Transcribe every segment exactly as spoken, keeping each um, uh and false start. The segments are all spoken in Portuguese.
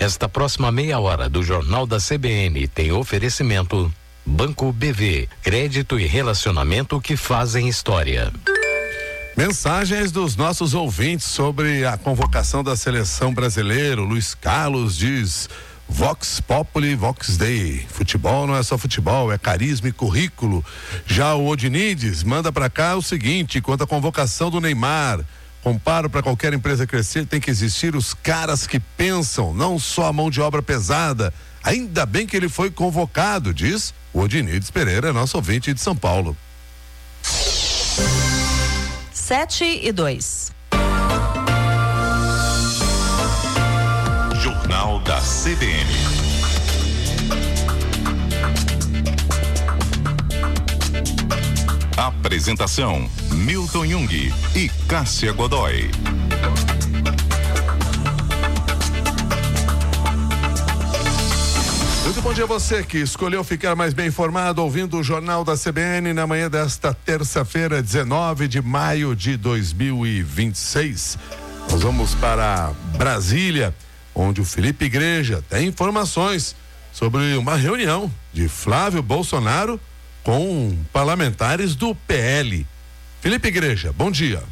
Esta próxima meia hora do Jornal da C B N tem oferecimento Banco B V, crédito e relacionamento que fazem história. Mensagens dos nossos ouvintes sobre a convocação da seleção brasileira. O Luiz Carlos diz: Vox Populi, Vox Dei. Futebol não é só futebol, é carisma e currículo. Já o Odinides manda pra cá o seguinte: quanto à convocação do Neymar, comparo, para qualquer empresa crescer tem que existir os caras que pensam, não só a mão de obra pesada. Ainda bem que ele foi convocado, diz o Odinides Pereira, nosso ouvinte de São Paulo. Sete e dois. Jornal da C B N. Apresentação: Milton Jung e Cássia Godoy. Muito bom dia a você que escolheu ficar mais bem informado ouvindo o Jornal da C B N na manhã desta terça-feira, dezenove de maio de dois mil e vinte e seis. Nós vamos para Brasília, onde o Felipe Igreja tem informações sobre uma reunião de Flávio Bolsonaro com parlamentares do P L. Felipe Igreja, bom dia.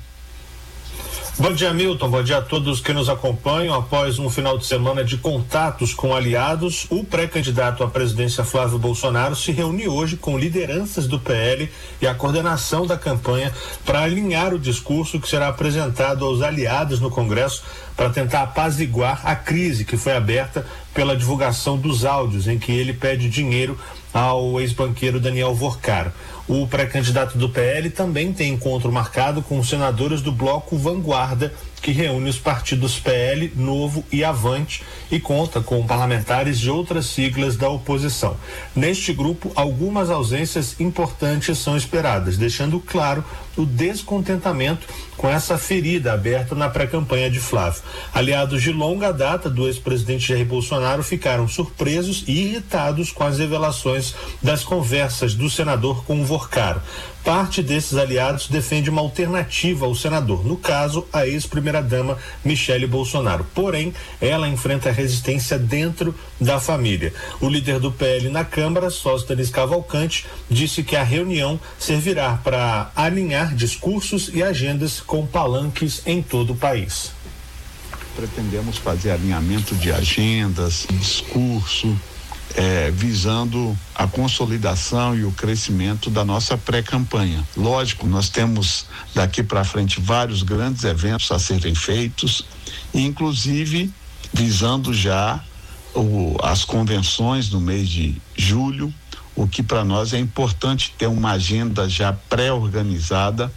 Bom dia, Milton. Bom dia a todos que nos acompanham. Após um final de semana de contatos com aliados, o pré-candidato à presidência Flávio Bolsonaro se reúne hoje com lideranças do P L e a coordenação da campanha para alinhar o discurso que será apresentado aos aliados no Congresso para tentar apaziguar a crise que foi aberta pela divulgação dos áudios em que ele pede dinheiro ao ex-banqueiro Daniel Vorcaro. O pré-candidato do P L também tem encontro marcado com os senadores do bloco Vanguarda, que reúne os partidos P L, Novo e Avante e conta com parlamentares de outras siglas da oposição. Neste grupo, algumas ausências importantes são esperadas, deixando claro o descontentamento com essa ferida aberta na pré-campanha de Flávio. Aliados de longa data do ex-presidente Jair Bolsonaro ficaram surpresos e irritados com as revelações das conversas do senador com o Vorcaro. Parte desses aliados defende uma alternativa ao senador, no caso, a ex-primeira-dama Michele Bolsonaro. Porém, ela enfrenta resistência dentro da família. O líder do P L na Câmara, Sóstenes Cavalcante, disse que a reunião servirá para alinhar discursos e agendas com palanques em todo o país. Pretendemos fazer alinhamento de agendas, discurso, É, visando a consolidação e o crescimento da nossa pré-campanha. Lógico, nós temos daqui para frente vários grandes eventos a serem feitos, inclusive visando já o, as convenções no mês de julho, o que para nós é importante ter uma agenda já pré-organizada.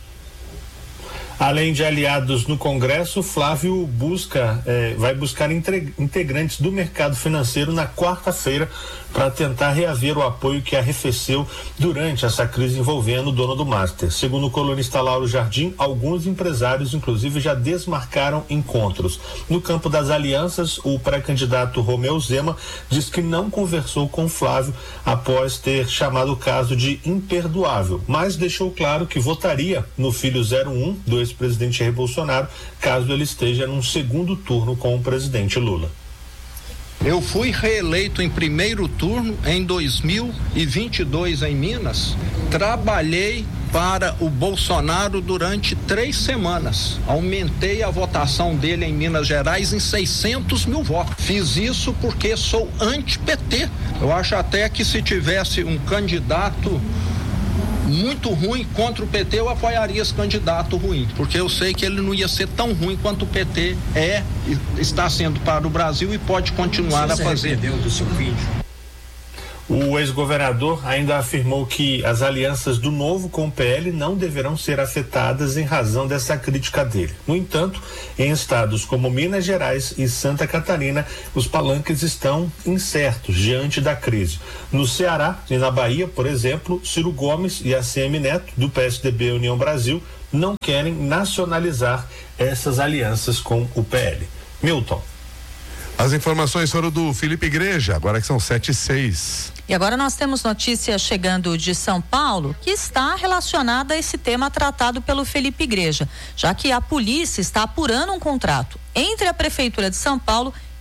Além de aliados no Congresso, Flávio busca, eh, vai buscar integrantes do mercado financeiro na quarta-feira para tentar reaver o apoio que arrefeceu durante essa crise envolvendo o dono do Master. Segundo o colunista Lauro Jardim, alguns empresários, inclusive, já desmarcaram encontros. No campo das alianças, o pré-candidato Romeu Zema diz que não conversou com Flávio após ter chamado o caso de imperdoável, mas deixou claro que votaria no filho zero um do ex-presidente Jair Bolsonaro, caso ele esteja num segundo turno com o presidente Lula. Eu fui reeleito em primeiro turno em dois mil e vinte e dois em Minas. Trabalhei para o Bolsonaro durante três semanas. Aumentei a votação dele em Minas Gerais em seiscentos mil votos. Fiz isso porque sou anti-P T. Eu acho até que se tivesse um candidato muito ruim contra o P T, eu apoiaria esse candidato ruim, porque eu sei que ele não ia ser tão ruim quanto o P T é, está sendo para o Brasil e pode continuar a fazer. Do seu vídeo. O ex-governador ainda afirmou que as alianças do Novo com o P L não deverão ser afetadas em razão dessa crítica dele. No entanto, em estados como Minas Gerais e Santa Catarina, os palanques estão incertos diante da crise. No Ceará e na Bahia, por exemplo, Ciro Gomes e A C M Neto, do P S D B União Brasil, não querem nacionalizar essas alianças com o P L. Milton. As informações foram do Felipe Igreja, agora que são sete e seis. E agora nós temos notícia chegando de São Paulo que está relacionada a esse tema tratado pelo Felipe Igreja, já que a polícia está apurando um contrato entre a Prefeitura de São Paulo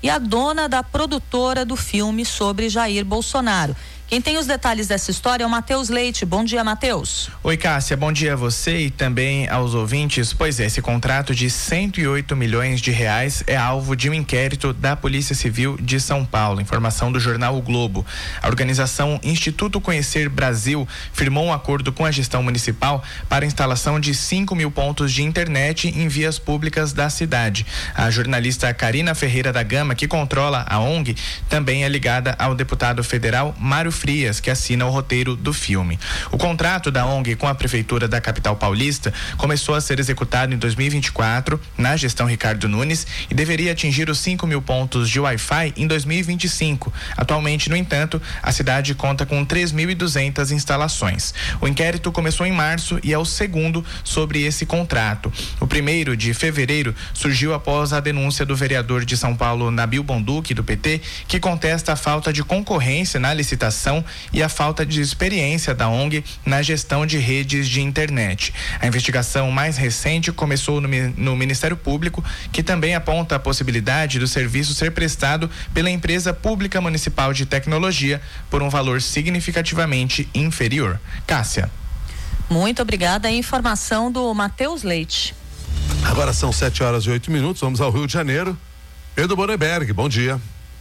e a dona da produtora do filme sobre Jair Bolsonaro. Quem tem os detalhes dessa história é o Matheus Leite. Bom dia, Matheus. Oi, Cássia. Bom dia a você e também aos ouvintes. Pois é, esse contrato de cento e oito milhões de reais é alvo de um inquérito da Polícia Civil de São Paulo. Informação do jornal O Globo. A organização Instituto Conhecer Brasil firmou um acordo com a gestão municipal para a instalação de cinco mil pontos de internet em vias públicas da cidade. A jornalista Karina Ferreira da Gama, que controla a O N G, também é ligada ao deputado federal Mário Frias, que assina o roteiro do filme. O contrato da O N G com a Prefeitura da capital paulista começou a ser executado em dois mil e vinte e quatro, na gestão Ricardo Nunes, e deveria atingir os cinco mil pontos de Wi-Fi em dois mil e vinte e cinco. Atualmente, no entanto, a cidade conta com três mil e duzentas instalações. O inquérito começou em março e é o segundo sobre esse contrato. O primeiro, de fevereiro, surgiu após a denúncia do vereador de São Paulo, Nabil Bonduque, do P T, que contesta a falta de concorrência na licitação e a falta de experiência da O N G na gestão de redes de internet. A investigação mais recente começou no, no Ministério Público, que também aponta a possibilidade do serviço ser prestado pela empresa pública municipal de tecnologia por um valor significativamente inferior. Cássia. Muito obrigada. A informação do Matheus Leite. Agora são sete horas e oito minutos. Vamos ao Rio de Janeiro. Pedro Boneberg, bom dia.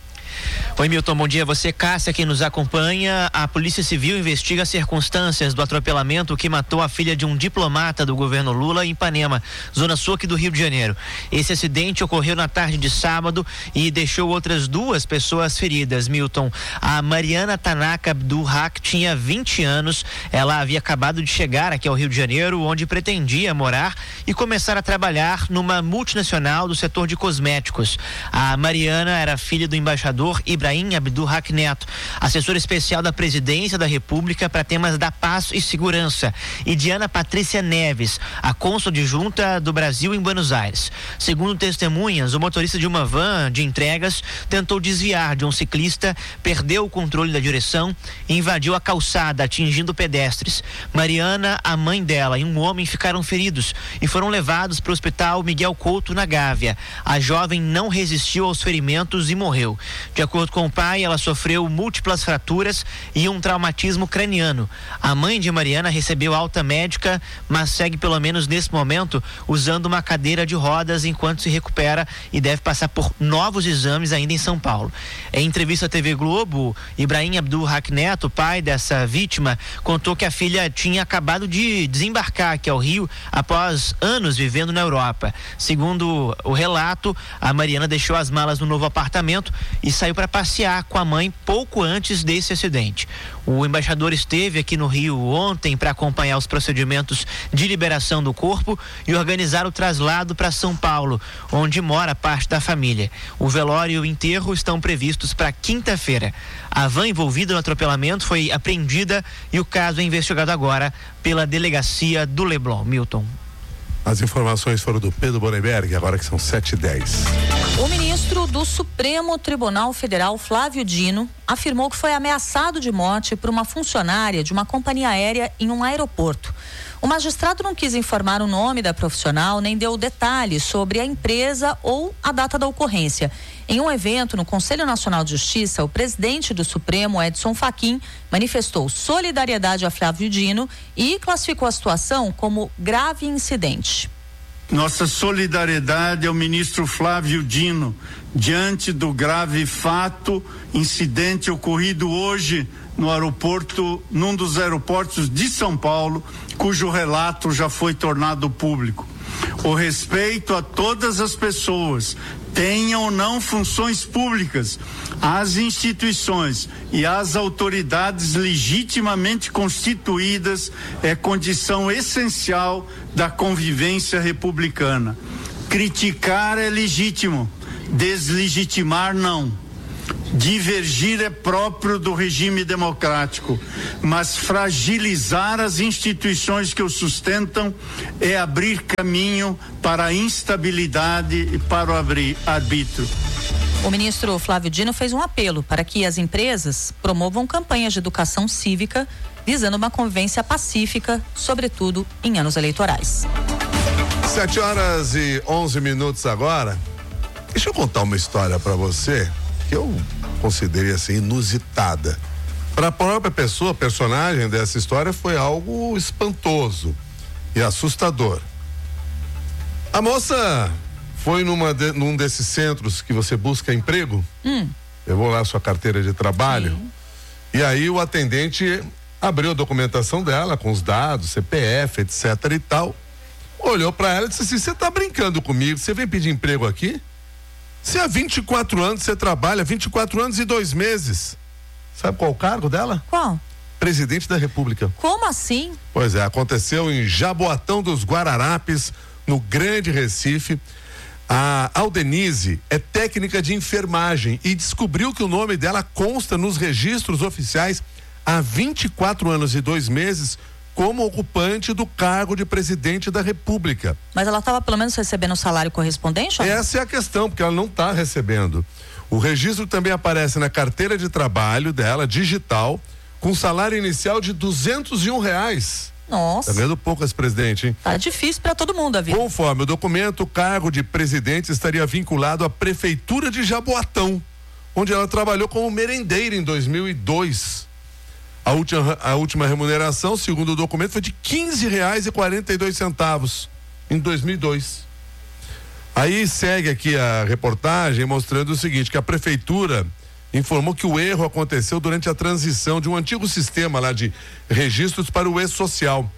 Oi, Milton, bom dia. Você, Cássia, que nos acompanha. A Polícia Civil investiga as circunstâncias do atropelamento que matou a filha de um diplomata do governo Lula em Ipanema, zona sul aqui do Rio de Janeiro. Esse acidente ocorreu na tarde de sábado e deixou outras duas pessoas feridas, Milton. A Mariana Tanaka Abdul-Haq tinha vinte anos. Ela havia acabado de chegar aqui ao Rio de Janeiro, onde pretendia morar e começar a trabalhar numa multinacional do setor de cosméticos. A Mariana era filha do embaixador Ibrahim Abdul-Haq Neto, assessor especial da Presidência da República para temas da paz e segurança, e Diana Patrícia Neves, a cônsul adjunta do Brasil em Buenos Aires. Segundo testemunhas, o motorista de uma van de entregas tentou desviar de um ciclista, perdeu o controle da direção e invadiu a calçada, atingindo pedestres. Mariana, a mãe dela e um homem ficaram feridos e foram levados para o Hospital Miguel Couto, na Gávea. A jovem não resistiu aos ferimentos e morreu. De acordo com o pai, ela sofreu múltiplas fraturas e um traumatismo craniano. A mãe de Mariana recebeu alta médica, mas segue, pelo menos nesse momento, usando uma cadeira de rodas enquanto se recupera e deve passar por novos exames ainda em São Paulo. Em entrevista à T V Globo, Ibrahim Abdul-Haq Neto, pai dessa vítima, contou que a filha tinha acabado de desembarcar aqui ao Rio após anos vivendo na Europa. Segundo o relato, a Mariana deixou as malas no novo apartamento e saiu para passear com a mãe pouco antes desse acidente. O embaixador esteve aqui no Rio ontem para acompanhar os procedimentos de liberação do corpo e organizar o traslado para São Paulo, onde mora parte da família. O velório e o enterro estão previstos para quinta-feira. A van envolvida no atropelamento foi apreendida e o caso é investigado agora pela delegacia do Leblon. Milton. As informações foram do Pedro Boneberg, agora que são sete e dez. O ministro do Supremo Tribunal Federal, Flávio Dino, afirmou que foi ameaçado de morte por uma funcionária de uma companhia aérea em um aeroporto. O magistrado não quis informar o nome da profissional, nem deu detalhes sobre a empresa ou a data da ocorrência. Em um evento no Conselho Nacional de Justiça, o presidente do Supremo, Edson Fachin, manifestou solidariedade a Flávio Dino e classificou a situação como grave incidente. Nossa solidariedade ao ministro Flávio Dino diante do grave fato, incidente ocorrido hoje no aeroporto, num dos aeroportos de São Paulo, cujo relato já foi tornado público. O respeito a todas as pessoas, tenham ou não funções públicas, às instituições e às autoridades legitimamente constituídas é condição essencial da convivência republicana. Criticar é legítimo, deslegitimar não. Divergir é próprio do regime democrático, mas fragilizar as instituições que o sustentam é abrir caminho para a instabilidade e para o arbítrio. O ministro Flávio Dino fez um apelo para que as empresas promovam campanhas de educação cívica visando uma convivência pacífica, sobretudo em anos eleitorais. Sete horas e onze minutos agora. Deixa eu contar uma história para você que eu considerei assim inusitada. Para a própria pessoa, personagem dessa história, foi algo espantoso e assustador. A moça foi numa de, num desses centros que você busca emprego, hum. levou lá sua carteira de trabalho. Sim. E aí o atendente abriu a documentação dela com os dados, C P F, etc e tal. Olhou para ela e disse assim: você tá brincando comigo? Você vem pedir emprego aqui? Se há vinte e quatro anos você trabalha, vinte e quatro anos e dois meses. Sabe qual o cargo dela? Qual? Presidente da República. Como assim? Pois é, aconteceu em Jaboatão dos Guararapes, no Grande Recife. A Aldenise é técnica de enfermagem e descobriu que o nome dela consta nos registros oficiais há vinte e quatro anos e dois meses como ocupante do cargo de presidente da República. Mas ela estava pelo menos recebendo o salário correspondente? Ou? Essa é a questão, porque ela não está recebendo. O registro também aparece na carteira de trabalho dela, digital, com salário inicial de duzentos e um reais. Nossa. Tá vendo pouco esse presidente, hein? Tá difícil para todo mundo a vida. Conforme o documento, o cargo de presidente estaria vinculado à prefeitura de Jaboatão, onde ela trabalhou como merendeira em dois mil e dois. A última, a última remuneração, segundo o documento, foi de quinze reais e quarenta e dois centavos em dois mil e dois. Aí segue aqui a reportagem mostrando o seguinte, que a prefeitura informou que o erro aconteceu durante a transição de um antigo sistema lá de registros para o e-social.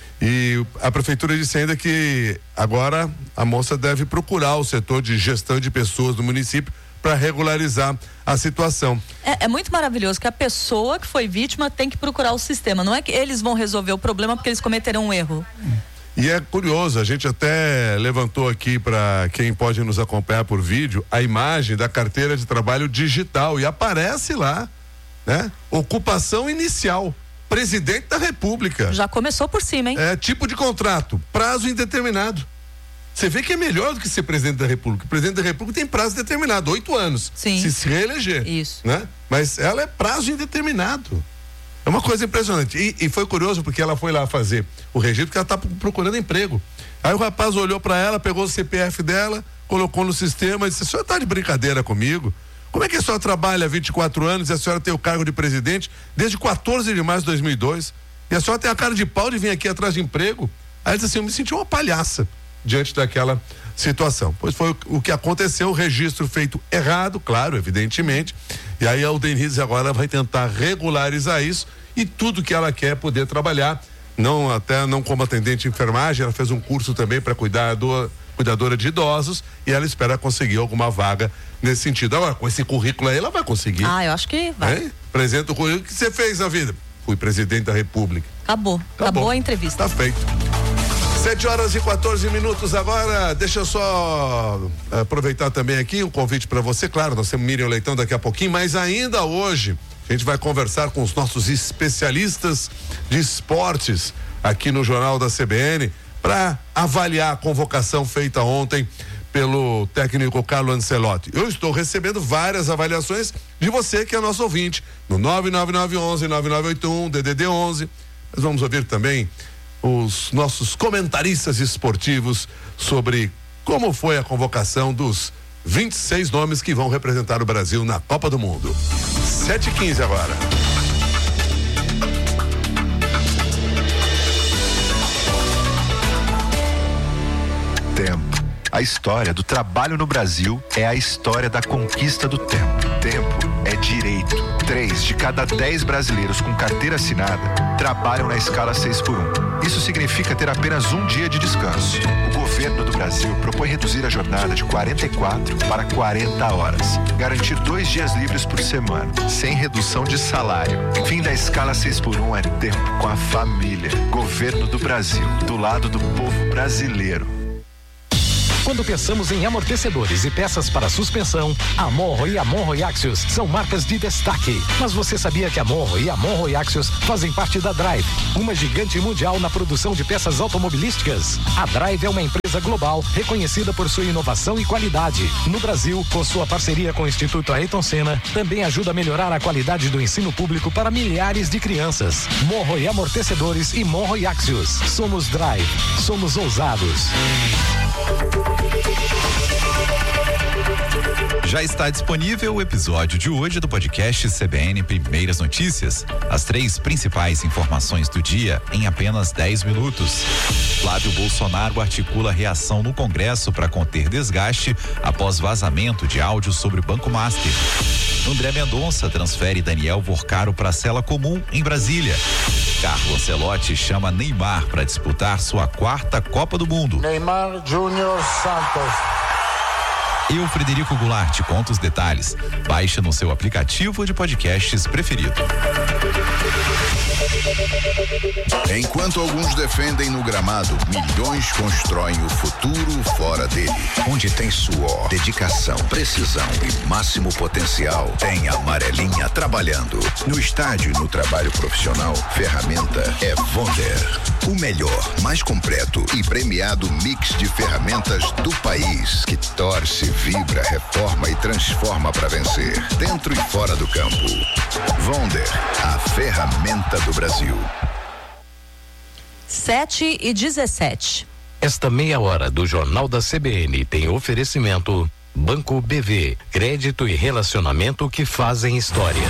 E a prefeitura disse ainda que agora a moça deve procurar o setor de gestão de pessoas do município para regularizar a situação. É, é muito maravilhoso que a pessoa que foi vítima tem que procurar o sistema. Não é que eles vão resolver o problema porque eles cometeram um erro. E é curioso, a gente até levantou aqui para quem pode nos acompanhar por vídeo a imagem da carteira de trabalho digital e aparece lá, né? Ocupação inicial, presidente da República. Já começou por cima, hein? É, tipo de contrato, prazo indeterminado. Você vê que é melhor do que ser presidente da República. O presidente da República tem prazo determinado, oito anos. Sim. Se se reeleger. Isso. Né? Mas ela é prazo indeterminado. É uma coisa impressionante. E, e foi curioso porque ela foi lá fazer o registro porque ela está procurando emprego. Aí o rapaz olhou para ela, pegou o C P F dela, colocou no sistema e disse: a senhora está de brincadeira comigo? Como é que a senhora trabalha há vinte e quatro anos e a senhora tem o cargo de presidente desde quatorze de março de dois mil e dois? E a senhora tem a cara de pau de vir aqui atrás de emprego? Aí ela disse assim: eu me senti uma palhaça diante daquela situação. Pois foi o, o que aconteceu, o registro feito errado, claro, evidentemente. E aí a Aldenise agora vai tentar regularizar isso e tudo que ela quer é poder trabalhar, não até não como atendente de enfermagem, ela fez um curso também para cuidar do cuidadora de idosos e ela espera conseguir alguma vaga nesse sentido. Agora, com esse currículo aí, ela vai conseguir. Ah, eu acho que vai. É? Apresenta o currículo. O que você fez na vida? Fui presidente da República. Acabou. Acabou, Acabou a entrevista. Tá feito. sete horas e quatorze minutos agora. Deixa eu só aproveitar também aqui um convite para você. Claro, nós temos Miriam Leitão daqui a pouquinho, mas ainda hoje a gente vai conversar com os nossos especialistas de esportes aqui no Jornal da C B N para avaliar a convocação feita ontem pelo técnico Carlo Ancelotti. Eu estou recebendo várias avaliações de você que é nosso ouvinte no nove nove nove onze nove nove oito um D D D onze. Nós vamos ouvir também os nossos comentaristas esportivos sobre como foi a convocação dos vinte e seis nomes que vão representar o Brasil na Copa do Mundo. sete e quinze agora. Tempo. A história do trabalho no Brasil é a história da conquista do tempo. Tempo é direito. Três de cada dez brasileiros com carteira assinada trabalham na escala seis por um. Isso significa ter apenas um dia de descanso. O governo do Brasil propõe reduzir a jornada de quarenta e quatro para quarenta horas. Garantir dois dias livres por semana, sem redução de salário. Fim da escala seis por um é tempo com a família. Governo do Brasil, do lado do povo brasileiro. Quando pensamos em amortecedores e peças para suspensão, a Monro e a Monro Axios são marcas de destaque. Mas você sabia que a Monro e a Monro Axios fazem parte da Drive, uma gigante mundial na produção de peças automobilísticas? A Drive é uma empresa global reconhecida por sua inovação e qualidade. No Brasil, com sua parceria com o Instituto Ayrton Senna, também ajuda a melhorar a qualidade do ensino público para milhares de crianças. Monro e Amortecedores e Monro e Axios. Somos Drive. Somos ousados. Já está disponível o episódio de hoje do podcast C B N Primeiras Notícias. As três principais informações do dia em apenas dez minutos. Flávio Bolsonaro articula reação no Congresso para conter desgaste após vazamento de áudio sobre Banco Master. André Mendonça transfere Daniel Vorcaro para a cela comum em Brasília. Carlo Ancelotti chama Neymar para disputar sua quarta Copa do Mundo. Neymar Júnior Santos. Eu, Frederico Goulart, conto os detalhes. Baixe no seu aplicativo de podcasts preferido. Enquanto alguns defendem no gramado, milhões constroem o futuro fora dele. Onde tem suor, dedicação, precisão e máximo potencial, tem a Amarelinha trabalhando. No estádio e no trabalho profissional, ferramenta é Wonder. O melhor, mais completo e premiado mix de ferramentas do país, que torce, vibra, reforma e transforma para vencer, dentro e fora do campo. Wonder, a ferramenta do Brasil. sete e dezessete. Esta meia hora do Jornal da C B N tem oferecimento Banco B V, crédito e relacionamento que fazem história.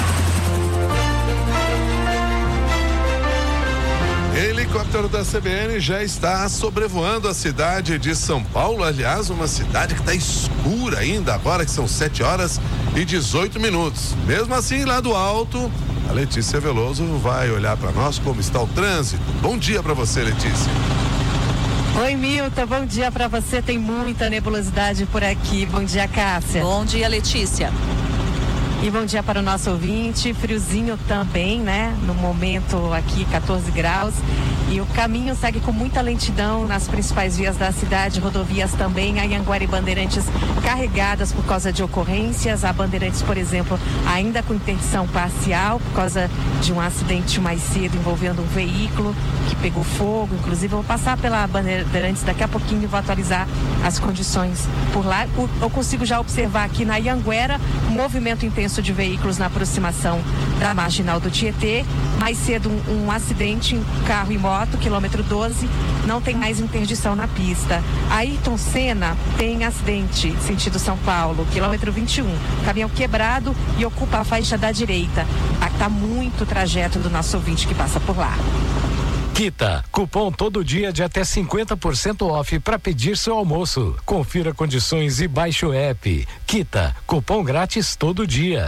Helicóptero da C B N já está sobrevoando a cidade de São Paulo, aliás, uma cidade que está escura ainda, agora que são sete horas e dezoito minutos. Mesmo assim, lá do alto, a Letícia Veloso vai olhar para nós como está o trânsito. Bom dia para você, Letícia. Oi, Milton, bom dia para você. Tem muita nebulosidade por aqui. Bom dia, Cássia. Bom dia, Letícia. E bom dia para o nosso ouvinte, friozinho também, né? No momento aqui, quatorze graus. E o caminho segue com muita lentidão nas principais vias da cidade, rodovias também, a Anhanguera e Bandeirantes carregadas por causa de ocorrências. A Bandeirantes, por exemplo, ainda com interdição parcial por causa de um acidente mais cedo envolvendo um veículo que pegou fogo. Inclusive, eu vou passar pela Bandeirantes daqui a pouquinho e vou atualizar as condições por lá. Eu consigo já observar aqui na Anhanguera um movimento intenso de veículos na aproximação da Marginal do Tietê. Mais cedo um, um acidente em carro e moto, quilômetro doze, não tem mais interdição na pista. Ayrton Senna tem acidente, sentido São Paulo, quilômetro vinte e um, caminhão quebrado e ocupa a faixa da direita. Está muito o trajeto do nosso ouvinte que passa por lá. Quita, cupom todo dia de até cinquenta por cento off para pedir seu almoço. Confira condições e baixe o app. Quita, cupom grátis todo dia.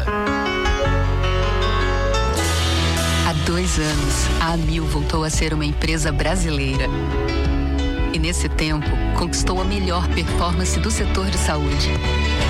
Há dois anos, a Amil voltou a ser uma empresa brasileira. E nesse tempo, conquistou a melhor performance do setor de saúde.